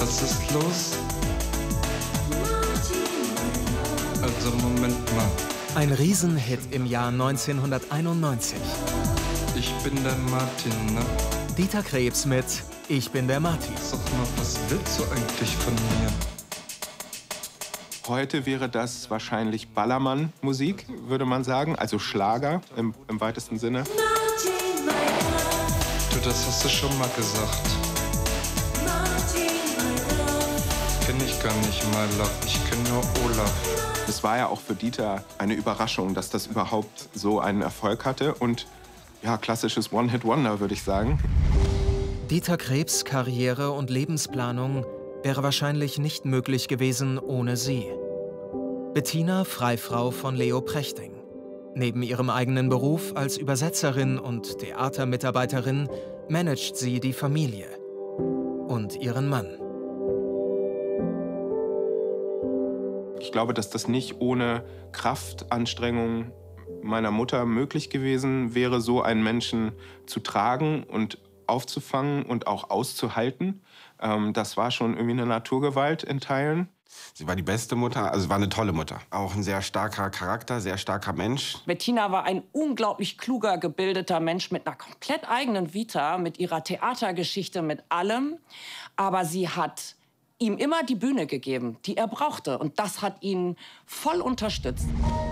Was ist los? Also Moment mal. Ein Riesenhit im Jahr 1991. Ich bin der Martin, ne? Dieter Krebs mit Ich bin der Martin. Sag mal, was willst du eigentlich von mir? Heute wäre das wahrscheinlich Ballermann-Musik, würde man sagen. Also Schlager im weitesten Sinne. Du, das hast du schon mal gesagt. Kenn ich gar nicht, my love. Ich kenn nur Olaf. Es war ja auch für Dieter eine Überraschung, dass das überhaupt so einen Erfolg hatte. Und ja, klassisches One-Hit-Wonder, würde ich sagen. Dieter Krebs' Karriere und Lebensplanung wäre wahrscheinlich nicht möglich gewesen ohne sie. Bettina, Freifrau von Leo Prechting. Neben ihrem eigenen Beruf als Übersetzerin und Theatermitarbeiterin managt sie die Familie und ihren Mann. Ich glaube, dass das nicht ohne Kraftanstrengung meiner Mutter möglich gewesen wäre, so einen Menschen zu tragen und aufzufangen und auch auszuhalten. Das war schon irgendwie eine Naturgewalt in Teilen. Sie war die beste Mutter, also war eine tolle Mutter. Auch ein sehr starker Charakter, sehr starker Mensch. Bettina war ein unglaublich kluger, gebildeter Mensch mit einer komplett eigenen Vita, mit ihrer Theatergeschichte, mit allem. Aber sie hat ihm immer die Bühne gegeben, die er brauchte. Und das hat ihn voll unterstützt.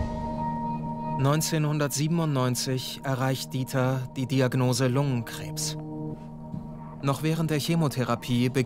1997 erreicht Dieter die Diagnose Lungenkrebs. Noch während der Chemotherapie